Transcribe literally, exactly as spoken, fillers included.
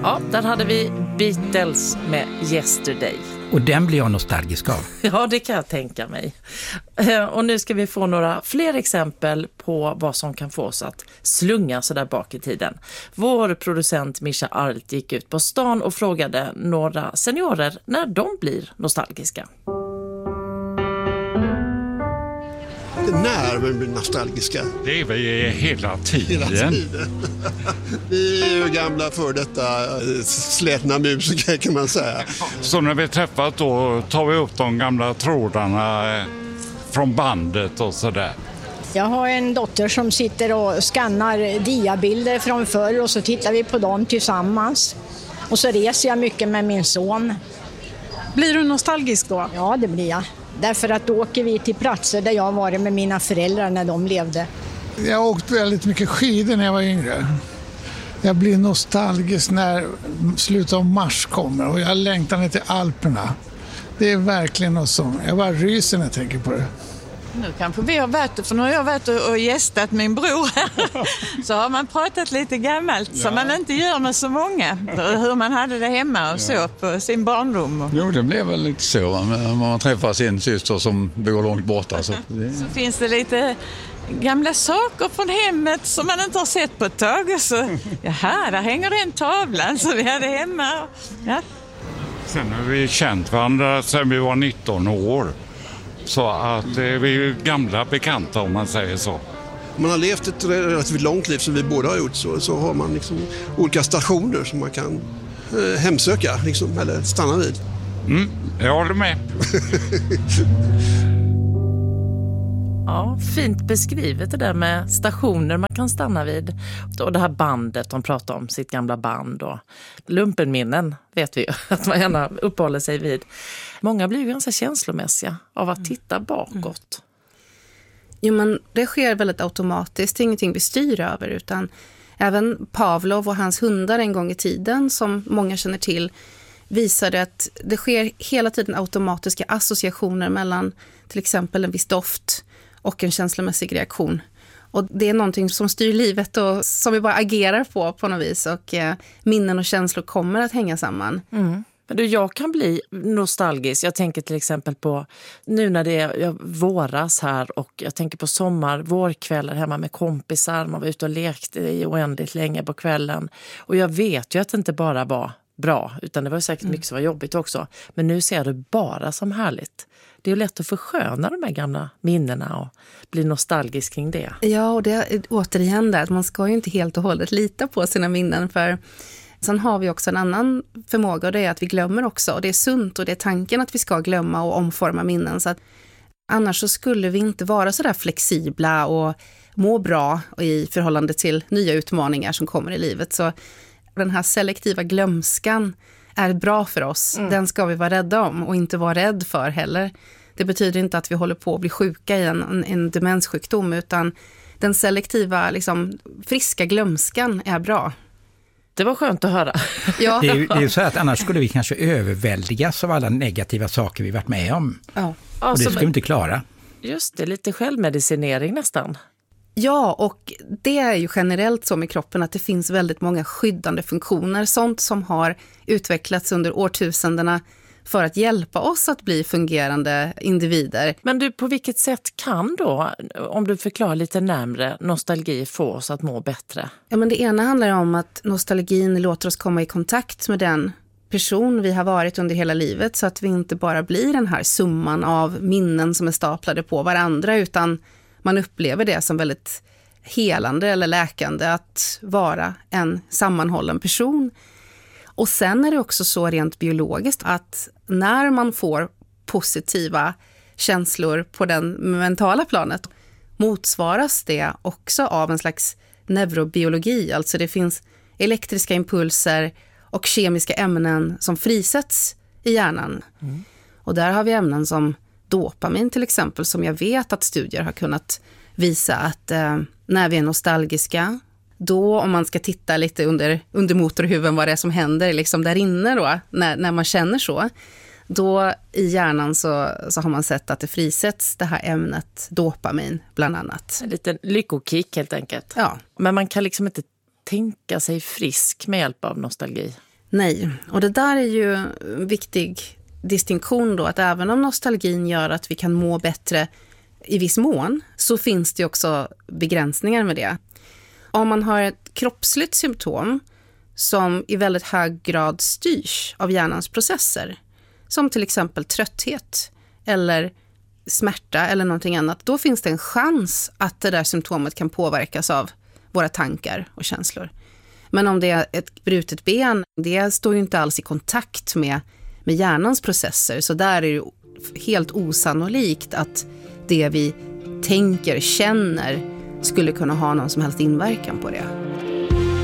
Ja, där hade vi Beatles med Yesterday. Och den blir jag nostalgisk av. Ja, det kan jag tänka mig. Och nu ska vi få några fler exempel på vad som kan få oss att slunga så där bak i tiden. Vår producent Mischa Arlt gick ut på stan och frågade några seniorer när de blir nostalgiska. När vi blir nostalgiska? Det är vi hela tiden. Hela tiden. Vi är ju gamla för detta slätna musiker kan man säga. Så när vi träffas då tar vi upp de gamla trådarna från bandet och sådär. Jag har en dotter som sitter och skannar diabilder från förr och så tittar vi på dem tillsammans. Och så reser jag mycket med min son. Blir du nostalgisk då? Ja, det blir jag. Därför att då åker vi till platser där jag har varit med mina föräldrar när de levde. Jag åkte väldigt mycket skidor när jag var yngre. Jag blir nostalgisk när slutet av mars kommer och jag längtar ner till Alperna. Det är verkligen något som, jag bara ryser när jag tänker på det. Nu kanske vi har varit, för nu har jag varit och gästat min bror. Så har man pratat lite gammalt ja. Som man inte gör med så många. Hur man hade det hemma och ja. Så på sin barndom. Jo, det blev väl lite så. Om man träffar sin syster som bor långt borta. Så, det... så finns det lite gamla saker från hemmet som man inte har sett på ett tag. Och så, jaha, där hänger det en tavlan som vi hade hemma. Ja. Sen har vi känt varandra sedan vi var nitton år. Så att eh, vi är gamla bekanta om man säger så. Om man har levt ett relativt långt liv som vi båda har gjort så, så har man liksom olika stationer som man kan eh, hemsöka liksom, eller stanna vid. Mm, jag håller med. Ja, fint beskrivet det där med stationer man kan stanna vid. Och det här bandet, de pratar om sitt gamla band och lumpenminnen vet vi ju att man gärna uppehåller sig vid. Många blir ju ganska känslomässiga av att titta bakåt. Jo, men det sker väldigt automatiskt, det är ingenting vi styr över utan även Pavlov och hans hundar en gång i tiden som många känner till visade att det sker hela tiden automatiska associationer mellan till exempel en viss doft och en känslomässig reaktion. Och det är någonting som styr livet och som vi bara agerar på på något vis. Och eh, minnen och känslor kommer att hänga samman. Mm. Men du, jag kan bli nostalgisk. Jag tänker till exempel på nu när det är våras här och jag tänker på sommar, vårkvällar hemma med kompisar. Man var ute och lekte i oändligt länge på kvällen. Och jag vet ju att det inte bara var bra utan det var säkert mycket som var jobbigt också. Men nu ser jag det bara som härligt. Det är ju lätt att försköna de här gamla minnena och bli nostalgisk kring det. Ja, och det är återigen där att man ska ju inte helt och hållet lita på sina minnen för sen har vi också en annan förmåga och det är att vi glömmer också. Och det är sunt och det är tanken att vi ska glömma och omforma minnen så att annars så skulle vi inte vara så där flexibla och må bra i förhållande till nya utmaningar som kommer i livet. Så den här selektiva glömskan är bra för oss. Mm. Den ska vi vara rädda om och inte vara rädd för heller. Det betyder inte att vi håller på att bli sjuka i en, en, en demenssjukdom utan den selektiva, liksom, friska glömskan är bra. Det var skönt att höra. Ja. Det är ju det är så att annars skulle vi kanske överväldigas av alla negativa saker vi varit med om. Ja. Och det alltså, skulle vi inte klara. Just det, lite självmedicinering nästan. Ja, och det är ju generellt så med kroppen att det finns väldigt många skyddande funktioner. Sånt som har utvecklats under årtusendena för att hjälpa oss att bli fungerande individer. Men du, på vilket sätt kan då, om du förklarar lite närmare, nostalgi få oss att må bättre? Ja, men det ena handlar om att nostalgin låter oss komma i kontakt med den person vi har varit under hela livet så att vi inte bara blir den här summan av minnen som är staplade på varandra utan man upplever det som väldigt helande eller läkande att vara en sammanhållen person. Och sen är det också så rent biologiskt att när man får positiva känslor på den mentala planet motsvaras det också av en slags neurobiologi. Alltså det finns elektriska impulser och kemiska ämnen som frisätts i hjärnan. Mm. Och där har vi ämnen som dopamin till exempel som jag vet att studier har kunnat visa att eh, när vi är nostalgiska då om man ska titta lite under, under motorhuven vad det är som händer liksom där inne då när, när man känner så då i hjärnan så, så har man sett att det frisätts det här ämnet dopamin bland annat. En liten lyckokick helt enkelt. Ja. Men man kan liksom inte tänka sig frisk med hjälp av nostalgi. Nej, och det där är ju en viktig distinktion då, att även om nostalgin gör att vi kan må bättre i viss mån, så finns det också begränsningar med det. Om man har ett kroppsligt symptom som i väldigt hög grad styrs av hjärnans processer, som till exempel trötthet eller smärta eller någonting annat, då finns det en chans att det där symptomet kan påverkas av våra tankar och känslor. Men om det är ett brutet ben, det står ju inte alls i kontakt med, med hjärnans processer, så där är det helt osannolikt att det vi tänker, känner skulle kunna ha någon som helst inverkan på det.